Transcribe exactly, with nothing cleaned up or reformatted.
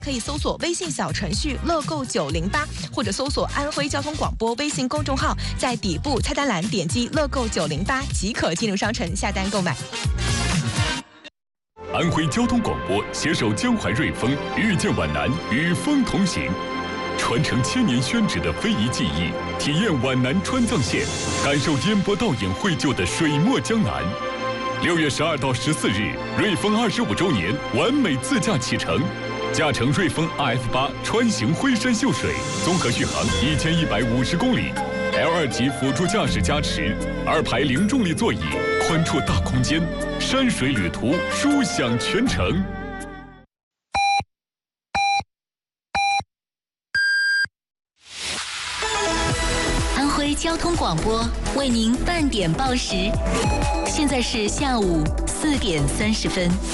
可以搜索微信小程序乐购九零八，或者搜索安徽交通广播微信公众号，在底部菜单栏点击乐购九零八即可进入商城下单购买。 安徽交通广播携手江淮瑞丰，遇见皖南，与风同行，传承千年宣纸的非遗技艺，体验皖南川藏线，感受烟波倒影绘就的水墨江南。六月十二到十四日，瑞丰二十五周年完美自驾启程。驾乘瑞丰 R F 八穿行徽山秀水，综合续航一千一百五十公里 ，L 二级辅助驾驶加持，二排零重力座椅，宽绰大空间，山水旅途舒享全程。 安徽交通广播为您半点报时，现在是下午四点三十分。